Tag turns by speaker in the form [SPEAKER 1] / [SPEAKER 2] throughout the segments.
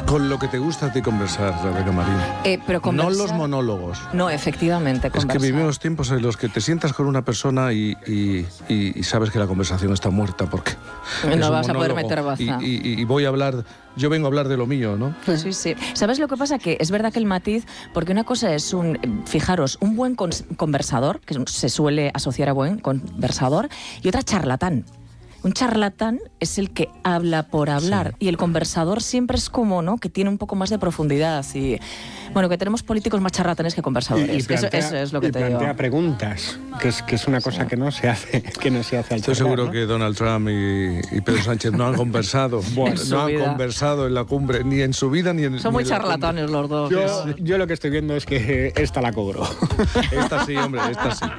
[SPEAKER 1] Con lo que te gusta a ti conversar, Rebeca Marín.
[SPEAKER 2] Pero conversar...
[SPEAKER 1] No los monólogos.
[SPEAKER 2] No, efectivamente, conversar.
[SPEAKER 1] Es que vivimos tiempos en los que te sientas con una persona y sabes que la conversación está muerta porque
[SPEAKER 2] no vas a poder meter baza.
[SPEAKER 1] Y voy a hablar... Yo vengo a hablar de lo mío, ¿no?
[SPEAKER 2] Sí, sí. ¿Sabes lo que pasa? Que es verdad que el matiz, porque una cosa es fijaros, un buen conversador, que se suele asociar a buen conversador, y otra charlatán. Un charlatán es el que habla por hablar, sí. Y el conversador siempre es como, ¿no?, que tiene un poco más de profundidad y, bueno, que tenemos políticos más charlatanes que conversadores.
[SPEAKER 3] Y plantea,
[SPEAKER 2] eso es lo que te digo.
[SPEAKER 3] Plantea preguntas, que es una cosa que no se hace, al
[SPEAKER 1] Estoy seguro, ¿no?, que Donald Trump y Pedro Sánchez no han conversado. No han conversado en la cumbre, ni en su vida ni en...
[SPEAKER 2] Son muy charlatanes los dos.
[SPEAKER 3] Yo lo que estoy viendo es que esta la cobró.
[SPEAKER 1] Esta sí, hombre, esta sí.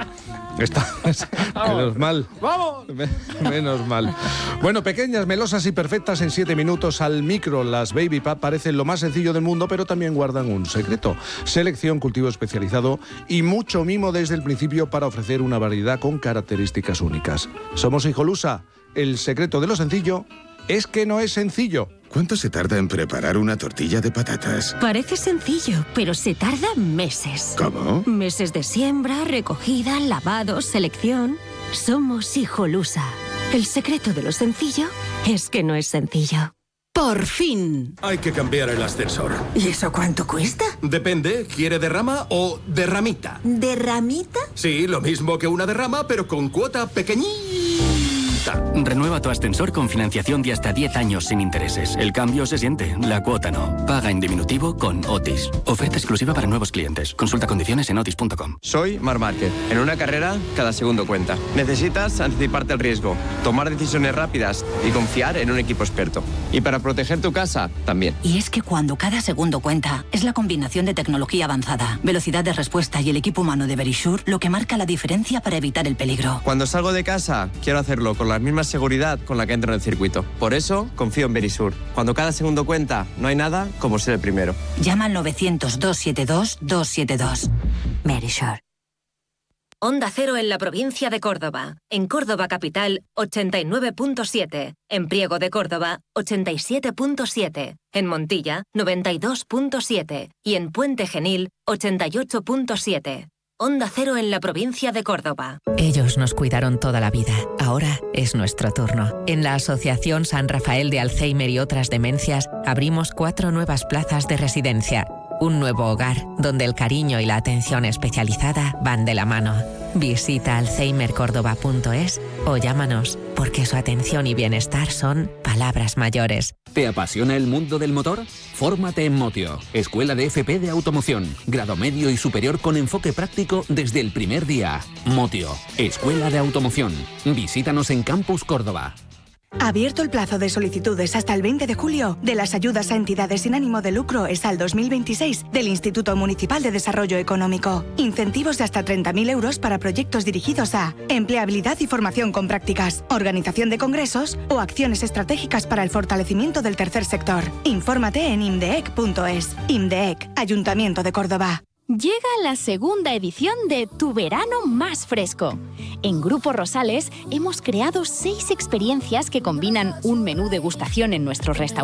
[SPEAKER 1] Menos mal.
[SPEAKER 3] ¡Vamos!
[SPEAKER 1] Menos mal. Bueno, pequeñas, melosas y perfectas en 7 minutos al micro. Las Baby Pap parecen lo más sencillo del mundo, pero también guardan un secreto. Selección, cultivo especializado y mucho mimo desde el principio para ofrecer una variedad con características únicas. Somos Hijolusa. El secreto de lo sencillo es que no es sencillo.
[SPEAKER 4] ¿Cuánto se tarda en preparar una tortilla de patatas?
[SPEAKER 5] Parece sencillo, pero se tarda meses.
[SPEAKER 4] ¿Cómo?
[SPEAKER 5] Meses de siembra, recogida, lavado, selección. Somos Hijolusa. El secreto de lo sencillo es que no es sencillo. ¡Por fin!
[SPEAKER 6] Hay que cambiar el ascensor.
[SPEAKER 5] ¿Y eso cuánto cuesta?
[SPEAKER 6] Depende, ¿quiere derrama o derramita?
[SPEAKER 5] ¿Derramita?
[SPEAKER 6] Sí, lo mismo que una derrama, pero con cuota pequeñita.
[SPEAKER 7] Renueva tu ascensor con financiación de hasta 10 años sin intereses. El cambio se siente, la cuota no. Paga en diminutivo con Otis. Oferta exclusiva para nuevos clientes. Consulta condiciones en otis.com.
[SPEAKER 8] Soy Marc Márquez. En una carrera, cada segundo cuenta. Necesitas anticiparte al riesgo, tomar decisiones rápidas y confiar en un equipo experto. Y para proteger tu casa, también.
[SPEAKER 5] Y es que cuando cada segundo cuenta, es la combinación de tecnología avanzada, velocidad de respuesta y el equipo humano de Verisure lo que marca la diferencia para evitar el peligro.
[SPEAKER 8] Cuando salgo de casa, quiero hacerlo con la misma seguridad con la que entro en el circuito. Por eso, confío en Verisure. Cuando cada segundo cuenta, no hay nada como ser el primero.
[SPEAKER 5] Llama al 900-272-272. Verisure.
[SPEAKER 9] Onda Cero en la provincia de Córdoba. En Córdoba capital, 89.7. En Priego de Córdoba, 87.7. En Montilla, 92.7. Y en Puente Genil, 88.7. Onda Cero en la provincia de Córdoba.
[SPEAKER 10] Ellos nos cuidaron toda la vida. Ahora es nuestro turno. En la Asociación San Rafael de Alzheimer y otras demencias abrimos 4 nuevas plazas de residencia. Un nuevo hogar donde el cariño y la atención especializada van de la mano. Visita alzheimercordoba.es o llámanos, porque su atención y bienestar son palabras mayores.
[SPEAKER 11] ¿Te apasiona el mundo del motor? Fórmate en Motio, Escuela de FP de Automoción, grado medio y superior con enfoque práctico desde el primer día. Motio, Escuela de Automoción. Visítanos en Campus Córdoba.
[SPEAKER 12] Abierto el plazo de solicitudes hasta el 20 de julio de las ayudas a entidades sin ánimo de lucro ESAL 2026 del Instituto Municipal de Desarrollo Económico. Incentivos de hasta 30.000 euros para proyectos dirigidos a empleabilidad y formación con prácticas, organización de congresos o acciones estratégicas para el fortalecimiento del tercer sector. Infórmate en imdeec.es. IMDEC, Ayuntamiento de Córdoba.
[SPEAKER 13] Llega la segunda edición de Tu Verano Más Fresco. En Grupo Rosales hemos creado 6 experiencias que combinan un menú degustación en nuestros restaurantes